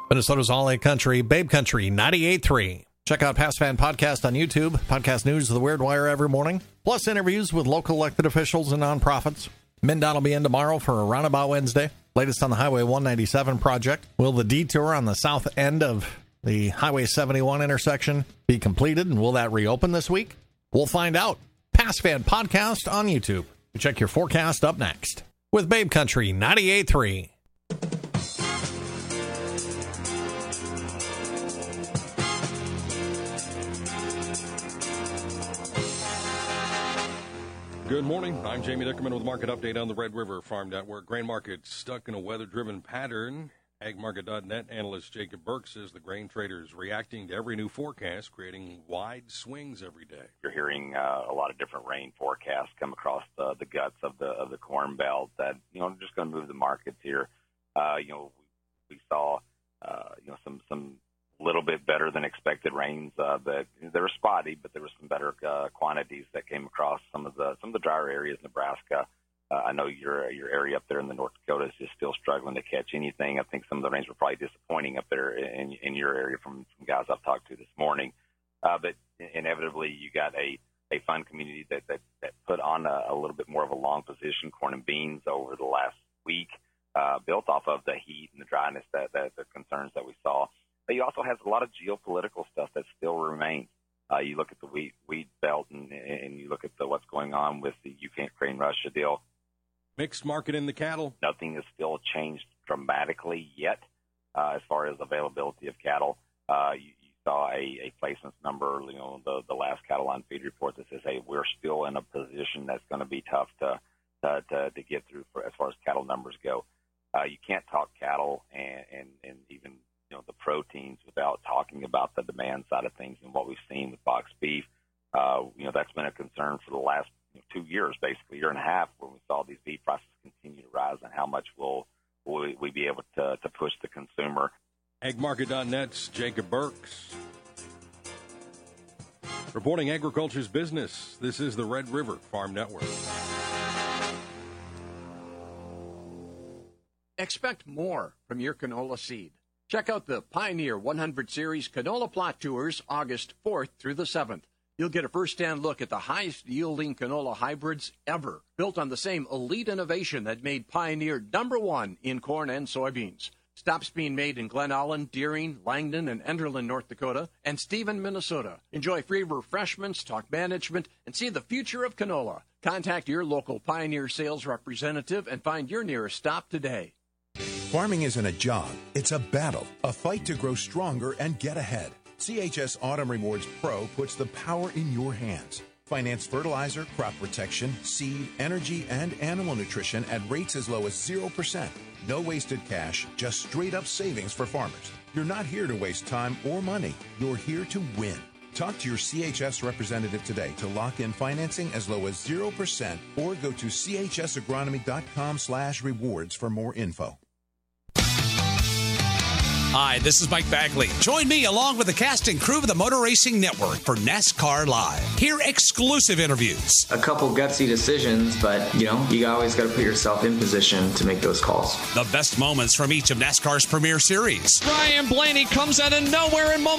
Minnesota's All-A Country, Babe Country 98.3. Check out Past Fan Podcast on YouTube, podcast news of the Weird Wire every morning, plus interviews with local elected officials and nonprofits. MnDOT will be in tomorrow for a Roundabout Wednesday. Latest on the Highway 197 project. Will the detour on the south end of the Highway 71 intersection be completed, and will that reopen this week? We'll find out. Past Fan Podcast on YouTube. Check your forecast up next with Babe Country 98.3. Good morning. I'm Jamie Dickerman with Market Update on the Red River Farm Network. Grain market stuck in a weather-driven pattern. AgMarket.net analyst Jacob Burke says the grain traders reacting to every new forecast, creating wide swings every day. You're hearing a lot of different rain forecasts come across the guts of the corn belt that just going to move the markets here. We saw some little bit better than expected rains. That they were spotty, but there were some better quantities that came across some of the drier areas, Nebraska. I know your area up there in the North Dakota is still struggling to catch anything. I think some of the rains were probably disappointing up there in your area from guys I've talked to this morning. But inevitably, you got a fund community that put on a little bit more of a long position, corn and beans, over the last week, built off of the heat and the dryness that the concerns that we saw. But you also have a lot of geopolitical stuff that still remains. You look at the wheat belt and you look at what's going on with the Ukraine-Russia deal. Mixed market in the cattle. Nothing has still changed dramatically yet as far as availability of cattle. You saw a placements number, the last cattle on feed report that says, hey, we're still in a position that's going to be tough to get through as far as cattle numbers go. You can't talk cattle and even the proteins without talking about the demand side of things and what we've seen with box beef. That's been a concern for the last 2 years, basically, year and a half, when we saw these beef prices continue to rise, and how much will we be able to push the consumer. AgMarket.net's Jacob Burks. Reporting agriculture's business, this is the Red River Farm Network. Expect more from your canola seed. Check out the Pioneer 100 Series Canola Plot Tours August 4th through the 7th. You'll get a first-hand look at the highest-yielding canola hybrids ever, built on the same elite innovation that made Pioneer #1 in corn and soybeans. Stops being made in Glen Allen, Deering, Langdon, and Enderlin, North Dakota, and Stephen, Minnesota. Enjoy free refreshments, talk management, and see the future of canola. Contact your local Pioneer sales representative and find your nearest stop today. Farming isn't a job, it's a battle, a fight to grow stronger and get ahead. CHS Autumn Rewards Pro puts the power in your hands. Finance fertilizer, crop protection, seed, energy, and animal nutrition at rates as low as 0%. No wasted cash, just straight-up savings for farmers. You're not here to waste time or money. You're here to win. Talk to your CHS representative today to lock in financing as low as 0% or go to chsagronomy.com/rewards for more info. Hi, this is Mike Bagley. Join me along with the cast and crew of the Motor Racing Network for NASCAR Live. Hear exclusive interviews. A couple gutsy decisions, but, you always got to put yourself in position to make those calls. The best moments from each of NASCAR's premier series. Ryan Blaney comes out of nowhere and